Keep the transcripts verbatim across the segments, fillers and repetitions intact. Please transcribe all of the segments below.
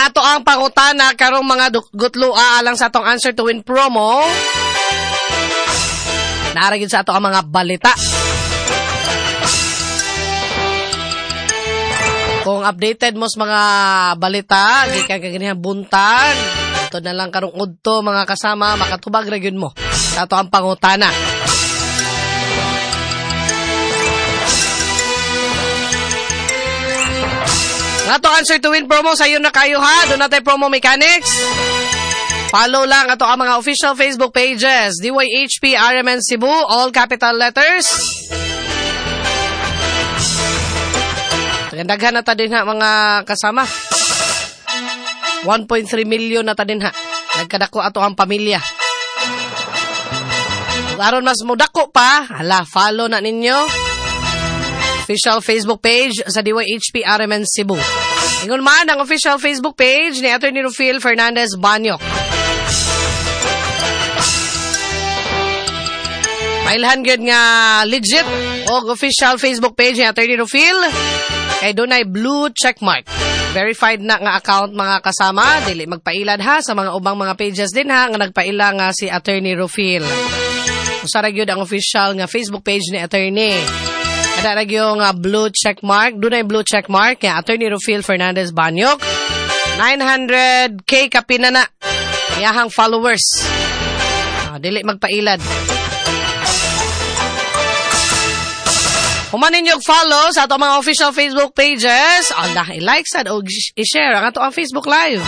Nga to ang pangutana karong mga gutlua alang sa atong answer to win promo. Naragid sa ato ang mga balita. Kung updated mo sa mga balita, gikan kaganihang buntag, ito na lang karong udto mga kasama, makatubag ra gyud mo sa ato ang pangutana. Nga to answer to win promo sa iyo na kayo ha. Doon natin promo mechanics. Follow lang ato ang mga official Facebook pages. D Y H P R M N Cebu, all capital letters. Daghan na ta din ha mga kasama. one point three million na ta din ha. Nagkadako ato ang pamilya. Kung aron mas mudako pa, hala, follow na ninyo. Official Facebook page sa D Y H P R M N Cebu. Ingon man ang official Facebook page ni Attorney Rufil Fernandez Banyok. Mailhan gyud nga legit og official Facebook page ni Attorney Rufil. Kay doon ay blue checkmark. Verified na nga account mga kasama. Dili magpailad ha sa mga ubang mga pages din ha nga nagpaila nga si Attorney Rufil. Usara gyud ang official nga Facebook page ni Attorney. Kada ra gyud nga blue checkmark. Doon ay blue checkmark nga Attorney Rufil Fernandez Banyok. nine hundred K kapina na. Iyahang followers. Ah, dili magpailad. Humanin yung follow sa ato mga official Facebook pages. Allah, i-like sad o i-share ang ato ang Facebook Live.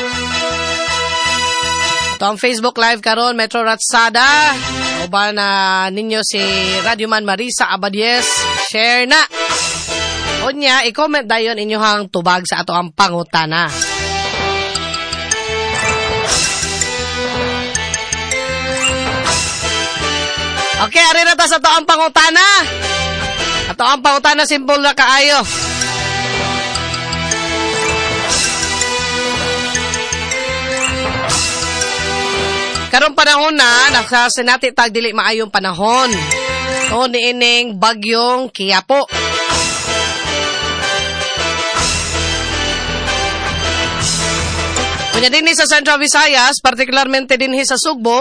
Ito ang Facebook Live karon Metro Ratsada. O ba na ninyo si Radyoman Marisa Abadies. Share na. O niya, i-comment dayon inyong tubag sa ato ang pangutana. Okay, ari na ta sa ato ang pangutana. Ato ang pangutana simple na kaayo. Karong panahon na, nakasinati tag dili maayong panahon. O niining bagyong Quiapo. Kunya dinhi sa Central Visayas, partikularmente dinhi sa Sugbo,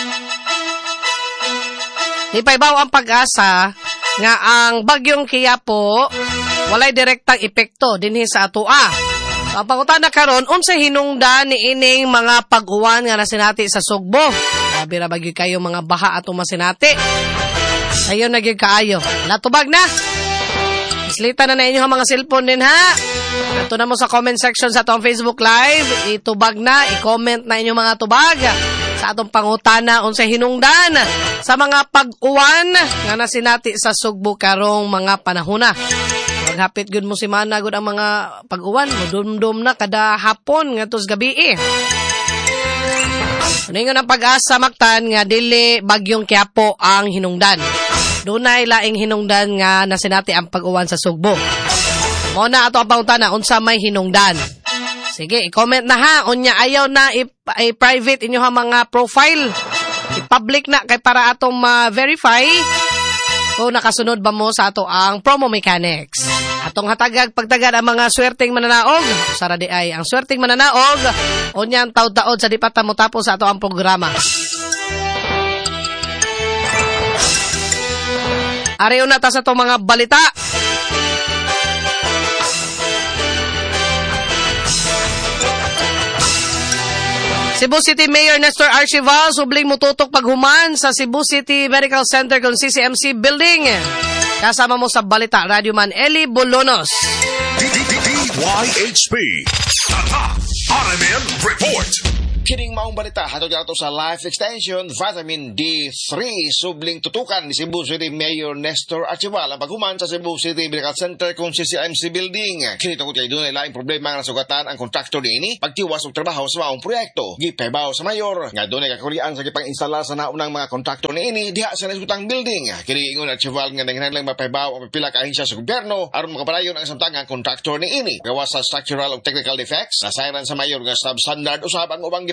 ipaibaw ang pag-asa nga ang bagyong Quiapo walay direktang epekto dinhi sa atoa. So, ang pangutana karon unsay hinungdan ni ining mga pag-uwan nga nasinati sa Sugbo? Sabi ra bagyo kayo mga baha ato masinati. Ayon na gyud kaayo. Natubag na. Islita na na inyo ang mga cellphone din ha. Ato na mo sa comment section sa atong Facebook Live. Itubag na, i-comment na inyo mga tubag sa atong pangutana unsay hinungdan sa mga pag-uwan nga nasinati sa Sugbo karong mga panahona. Maghapit gud mo si mana gud ang mga pag-uwan, modum-dum na kada hapon ngadto sa gabi eh. Ningon ang pag-asa maktan nga dili bagyong Quiapo ang hinungdan. Dunay laing hinungdan nga nasinati ang pag-uwan sa Sugbo. Mo na ato ang pangutana unsa may hinungdan. Sige, i-comment na ha. Unya ayaw na i-private inyo ha mga profile. I-public na kay para atong ma-verify kung nakasunod ba mo sa ato ang promo mechanics. Atong hatagag pagtagad ang mga swerteng mananaog. Sara di ay ang swerteng mananaog. Unya ang taod-taod sa di pa mo tapos sa ato ang programa. Ariyo na ta sa itong mga balita. Cebu City Mayor Nestor Archival subling mututok paghuman sa Cebu City Medical Center kung C C M C Building. Kasama mo sa balita, Radyoman Eli Bolonos. D Y H P Tata R M N Report. Kining maong balita, hatod nato sa Life Extension, Vitamin D three, subling tutukan ni Cebu City Mayor Nestor Archival ang paghuman sa Cebu City Medical Center kung C C M C Building. Kinito ko tayo doon ay laing problema nga nasugatan ang kontraktor ni ini, pagtiwas og trabaho sa maong proyekto. Gipebaw sa mayor, nga doon ay kakurian sa gipang-instala sa naunang mga kontraktor ni ini, diha sa nasugutang building. Kini ingon Archival nga nanghinahanglang mapebaw ang pipila ka ahensya sa gobyerno aron makapadayon ang samtangang kontraktor ni ini. Gawas sa structural o technical defects, nasayran sa mayor nga substandard usab ang ubang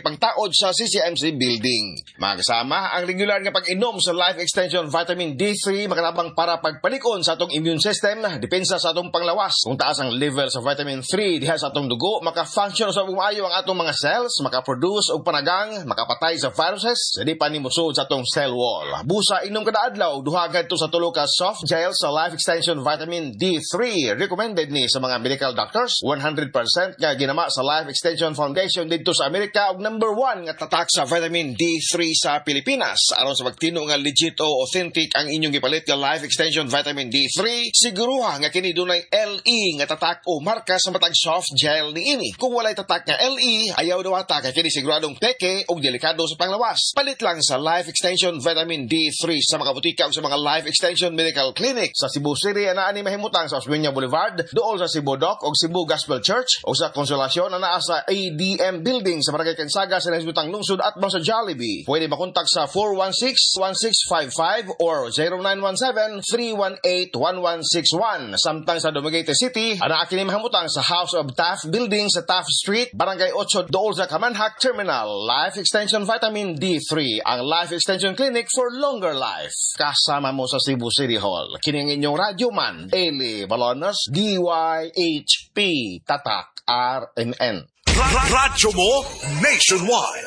ipangtaod sa C C M C building. Mga kasama, ang regular nga pag-inom sa Life Extension Vitamin D three makatabang para pagpalikon sa atong immune system, depensa sa atong panglawas. Kung taas ang level sa vitamin three diha sa atong dugo, maka-function sa umayo ang atong mga cells, maka-produce og panagang, makapatay sa viruses, di pa ni musud sa atong cell wall. Busa inom kada adlaw duha gadto sa tulo ka soft gel sa Life Extension Vitamin D three. Recommended ni sa mga medical doctors. one hundred percent nga ginama sa Life Extension Foundation dito sa Amerika ug number one nga tatak sa vitamin D three sa Pilipinas. Aron sa pagtino nga legit o authentic ang inyong gipalit nga Life Extension Vitamin D three, siguruha nga kini dunay L E nga tatak o marka sa matag soft gel niini. Kung walay tatak nga L E, ayaw daw ata kay kini siguradong peke o delikado sa panglawas. Palit lang sa Life Extension Vitamin D three sa mga butika o sa mga Life Extension Medical Clinic sa Cebu City ana ani mahimutang sa Osmeña Boulevard, dool sa Cebu Doc o Cebu Gospel Church o sa Konsolasyon ana sa A D M Building sa Barangay Kansaga sa Nasbutang Lungsod at sa Jollibee. Pwede makontak sa four one six, one six five five or zero nine one seven, three one eight, one one six one. Samtang sa Dumaguete City, ana kini mahimutang sa House of Taft Building sa Taft Street, Barangay eight, dool sa Kamanhak Terminal. Life Extension Vitamin D three, ang Life Extension Clinic for longer life. Kasama mo sa Cebu City Hall. Kini ang inyong radyo man, Eli Balonos, D Y H P, Tatak, R M N. Radyo mo nationwide.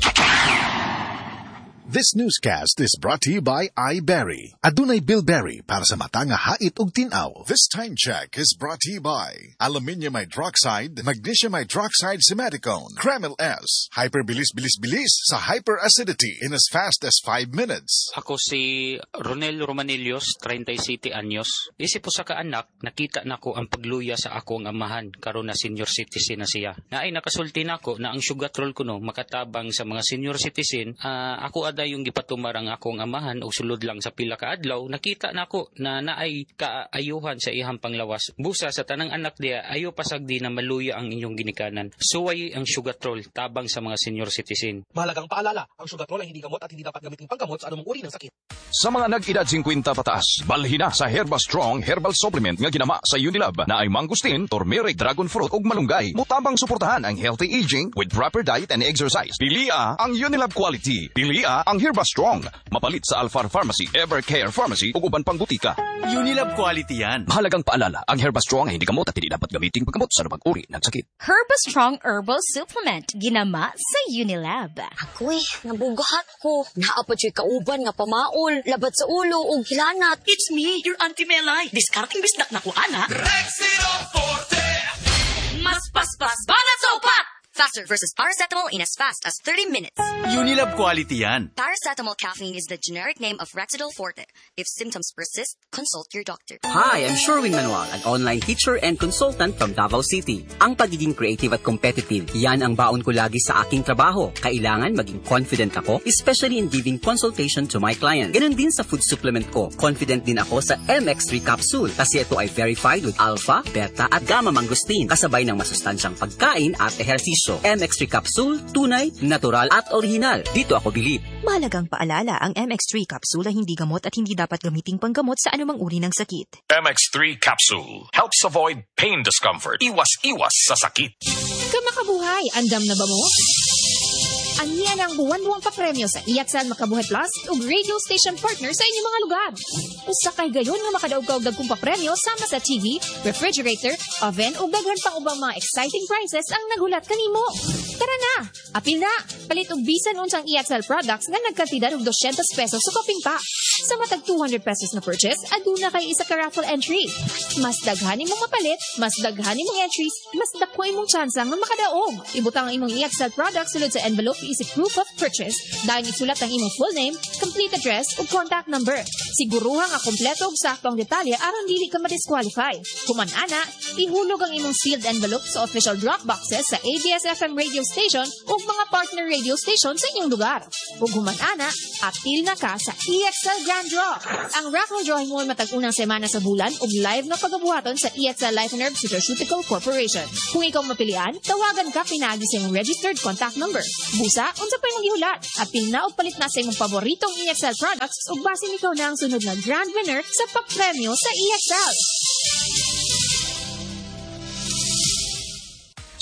This newscast is brought to you by iBerry. Adunay Bilberry para sa mata nga hait ug tin-aw. This time check is brought to you by Aluminium Hydroxide, Magnesium Hydroxide Simeticone, Kremil S. Hyperbilis-bilis-bilis sa hyperacidity in as fast as five minutes. Ako si Ronel Romanillos, thirty-seven anyos. Isip po sa kaanak, nakita nako ang pagluya sa ako ang amahan karon na senior citizen na siya. Naay nakasulti nako na ang sugatrol kuno makatabang sa mga senior citizen. Uh, ako ada yung gipatumar ang akong amahan o sulod lang sa pila ka adlaw, nakita nako na naay kaayuhan sa ihang panglawas. Busa sa tanang anak diya, ayo pasagdi na maluya ang inyong ginikanan. Suway ang sugatrol tabang sa mga senior citizen. Mahalagang paalala, ang sugatrol ay hindi gamot at hindi dapat gamitin panggamot sa anumang uri ng sakit. Sa mga nag-edad fifty pataas, balhina sa Herba Strong Herbal Supplement nga ginama sa Unilab na ay mangustin, turmeric, dragon fruit ug malunggay. Mutabang suportahan ang healthy aging with proper diet and exercise. Pilia ang Unilab quality. Pilia ang Herba Strong. Mapalit sa Alfar Pharmacy, Evercare Pharmacy ug uban pang butika. Unilab quality yan. Mahalagang paalala, ang Herba Strong ay hindi gamot at hindi dapat gamitin paggamot sa anumang uri ng sakit. Herba Strong Herbal Supplement, ginama sa Unilab. Ako eh, nabugahat ko. Naapad siya'y kauban nga pamaol, labat sa ulo o gilanat. It's me, your Auntie Melay. Discarding bisnak na ko, ana. Rexino Forte! Mas paspas, banat sa upat! Faster versus paracetamol in as fast as thirty minutes. Unilab quality yan. Paracetamol caffeine is the generic name of Rexidol Forte. If symptoms persist, consult your doctor. Hi, I'm Sherwin Manuel, an online teacher and consultant from Davao City. Ang pagiging creative at competitive, yan ang baon ko lagi sa aking trabaho. Kailangan maging confident ako, especially in giving consultation to my client. Ganun din sa food supplement ko. Confident din ako sa M X three capsule kasi ito ay verified with alpha, beta at gamma mangosteen kasabay ng masustansyang pagkain at ehersisyo. M X three capsule, tunay, natural at original. Dito ako bilib. Mahalagang paalala, ang M X three capsule ay hindi gamot at hindi dapat gamiting panggamot sa anumang uri ng sakit. M X three capsule helps avoid pain discomfort. Iwas-iwas sa sakit. Kamakabuhay, andam na ba mo? Aniya ng buwan-buwang papremyo sa Iatsan Makabuhay Plus ug radio station partner sa inyong mga lugar. Usa kay gayon nga makadaog-kaog dagkong papremyo sama sa T V, refrigerator, oven ug daghan pang ubang mga exciting prizes ang nagulat kanimo. Tara na, apil na, palit og bisan unsang Iatsan products nga nagkantidad og two hundred pesos sa koping pa. Sa matag two hundred pesos na purchase, aduna kay isa ka raffle entry. Mas daghan imong mapalit, mas daghan imong entries, mas dako imong tsansa nga makadaog. Ibutang ang imong Iatsan products sulod sa envelope isip proof of purchase, dahil isulat ang imong full name, complete address ug contact number. Siguruha nga kompleto ug sakto ang detalye aron dili ka ma-disqualify. Kuman ana, ihulog ang imong sealed envelope sa official drop boxes sa A B S F M radio station ug mga partner radio station sa inyong lugar. Ug human ana, apil na ka sa E X L Grand Draw. Ang raffle drawing mo matag unang semana sa bulan ug live na pagabuhaton sa E X L Life and Herb Nutraceutical Corporation. Kung ikaw mapilian, tawagan ka pinagi sa imong registered contact number. Busa, unsa pa imong gihulat? Apil na og palit na sa imong paboritong E X L products ug basin ikaw na ang sunod na grand winner sa papremyo sa E X L.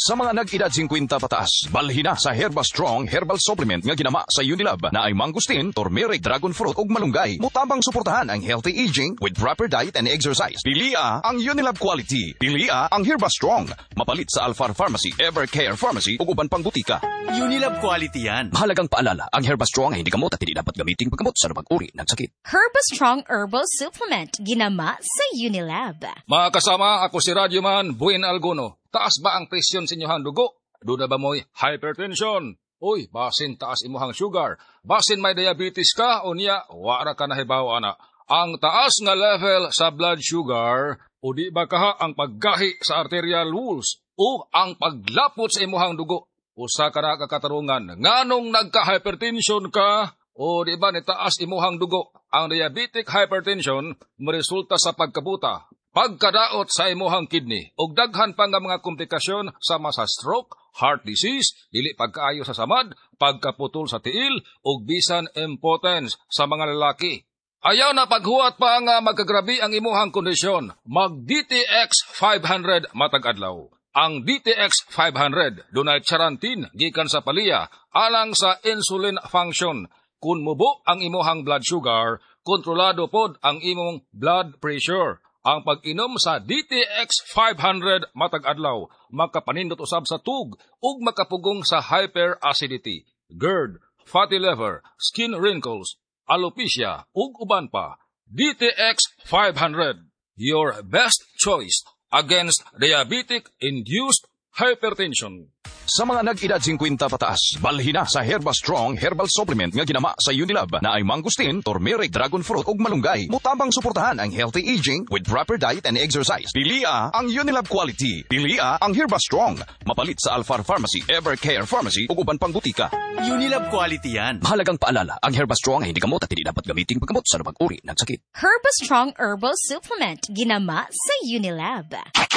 Sa mga nag-edad fifty pataas, balhin na sa Herba Strong Herbal Supplement nga ginama sa Unilab na ay mangustin, turmeric, dragon fruit ug malunggay. Mutabang suportahan ang healthy aging with proper diet and exercise. Pilia ang Unilab quality. Pilia ang Herba Strong. Mapalit sa Alfar Pharmacy, Evercare Pharmacy ug uban pang butika. Unilab quality yan. Mahalagang paalala, ang Herba Strong ay hindi gamot at hindi dapat gamiting paggamot sa anumang uri ng sakit. Herba Strong Herbal Supplement, ginama sa Unilab. Mga kasama, ako si Radyoman Buin Alguno. Taas ba ang presyon sa inyong dugo? Duda ba mo'y hypertension? Uy, basin taas imuhang sugar. Basin may diabetes ka o niya, wara ka nahibaw ana. Ang taas nga level sa blood sugar, o di ba kaha ang paggahi sa arterial walls o ang paglapot sa imuhang dugo? Usa ka na kakatarungan, nganong nagka-hypertension ka? O di ba ni taas imuhang dugo? Ang diabetic hypertension maresulta sa pagkabuta, pagkadaot sa imuhang kidney, ug daghan pa nga mga komplikasyon sama sa stroke, heart disease, dili pagkaayo sa samad, pagkaputol sa tiil, ug bisan impotence sa mga lalaki. Ayaw na paghuwat pa nga magkagrabi ang imuhang kondisyon, mag-D T X five hundred matag adlaw. Ang D T X five hundred dunay charantin gikan sa palya alang sa insulin function. Kung mubo ang imuhang blood sugar, kontrolado pod ang imong blood pressure. Ang pag-inom sa D T X five hundred matag adlaw, makapanindot usab sa tug ug makapugong sa hyperacidity, GERD, fatty liver, skin wrinkles, alopecia ug uban pa. D T X five hundred, your best choice against diabetic-induced hypertension. Sa mga nag-edad fifty pataas, balhin na sa Herba Strong Herbal Supplement nga ginama sa Unilab na ay mangustin, turmeric, dragon fruit ug malunggay. Mutabang suportahan ang healthy aging with proper diet and exercise. Pilia ang Unilab quality. Pilia ang Herba Strong. Mapalit sa Alfar Pharmacy, Evercare Pharmacy ug uban pang butika. Unilab quality yan. Mahalagang paalala, ang Herba Strong ay hindi gamot at hindi dapat gamiting paggamot sa anumang uri ng sakit. Herba Strong Herbal Supplement, ginama sa Unilab.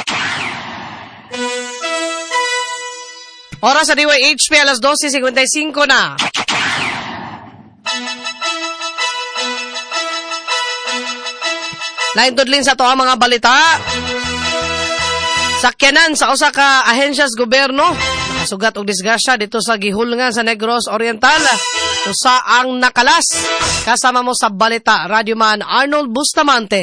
Oras sa D Y H P, alas twelve fifty-five na. Lain tudlin sa to ang mga balita. Sakyanan sa usa ka ahensyas gobyerno. Nakasugat og disgrasya dito sa gihulngan sa Negros Oriental. Usa ang nakalas. Kasama mo sa balita, Radyoman Arnold Bustamante.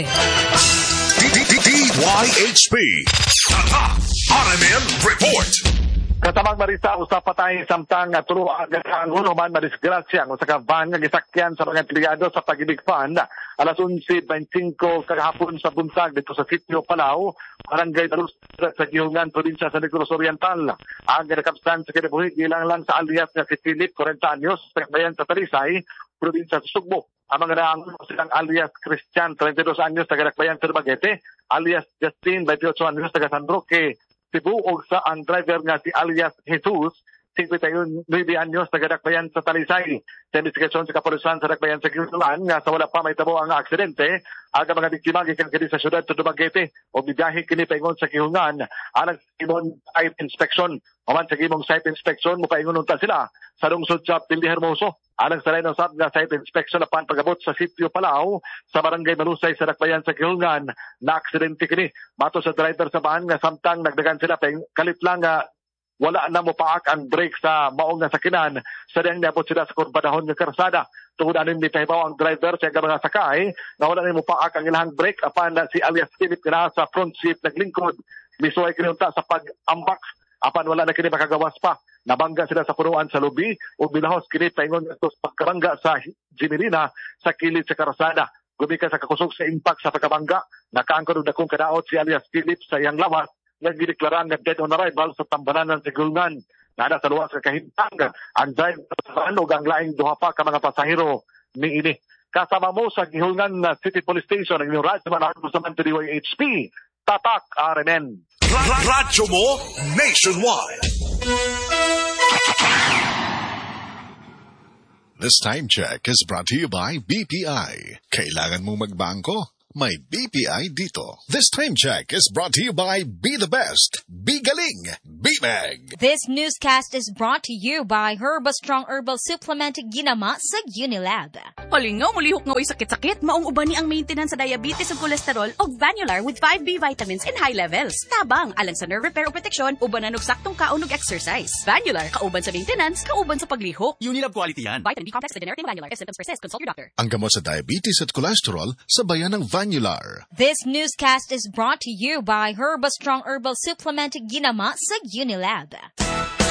D Y H P, Tata R M N Report. Kasamang marisa, usa pa tayo samtang uh, turuan ang hunuman madisgrasya ang usa ka van nga gisakyan sa mga empleyado sa Pag-ibig Fund alas eleven twenty-five kagahapon sa buntag dito sa sitio Palau, Barangay Dalus sa Gihungan, probinsya sa Negros Oriental. Ang nakapstan sa kinabuhi ilang lang sa alias nga si Philip, forty anyos, bayan sa Talisay, probinsya sa Sugbo. Ang mga naangon silang alias Christian, thirty-two anyos, taga-Dakbayan sa Dumaguete, alias Justin, twenty-eight anyos, taga San Roque, Cebu, og sa ang driver nga si alias Jesus, fifty-nine anyos, taga-Dakbayan sa Talisay. Sa investigasyon sa kapulisan sa Dakbayan sa Gihungan nga sa wala pa may tabo ang aksidente, aga mga biktima gikan kini sa syudad sa Dumaguete o bibiyahe kini paingon sa Gihungan alang sa imong site inspection. Oman sa imong site inspection mo paingon unta sila sa lungsod sa Pildi Hermoso. Alang sa lain usab nga site inspection apan pagabot sa sitio Palau sa Barangay Malusay sa Dakbayan sa Gihungan na aksidente kini. Mato sa driver sa van nga samtang nagdagan sila peng kalit lang nga wala na mo paak ang brake sa maong nga sakinan sa diyang niabot sila sa kurbadahon nga karsada. Tungod anin mitahibaw ang driver sa mga sakay na wala na mo paak ang ilahang brake apan na si alias Philip na sa front seat naglingkod. Misuway kinunta sa pag-ambak apan wala na kini makagawas pa. Nabangga sila sa punuan sa lubi o bilahos kini paingon ito sa pagkabangga sa Jimirina sa kilid sa karsada. Gumikan sa kakusog sa impact sa pagkabangga, nakaangkod og dakong kadaot si alias Philip sa iyang lawas nga gideklara nga dead on arrival sa tambananan sa Gihungan. Nada sa luwas ka kahintang ang driver sa ug ang laing duha pa ka mga pasahero niini. Kasama mo sa Gihungan City Police Station ang inyong Radyoman Arnold Bustamante D Y H P, Tatak R M N. Radyo mo nationwide. This time check is brought to you by B P I. Kailangan mong magbangko? May B P I dito. This time check is brought to you by Be the Best. Be Galing. Be B-Mag. This newscast is brought to you by Herbastrong Herbal Supplement ginama sa Unilab. Palingaw, mulihok nga oy sakit-sakit, maong uban ni ang maintenance sa diabetes ug cholesterol og Vanular with five B vitamins in high levels. Tabang, alang sa nerve repair o protection, ubanan og saktong kaon ug exercise. Vanular, kauban sa maintenance, kauban sa paglihok. Unilab quality yan. Vitamin B complex with generic Vanular. If symptoms persist, consult your doctor. Ang gamot sa diabetes at cholesterol, sabayan ng Vanular. This newscast is brought to you by Herbastrong Herbal Supplement ginama sa Unilab.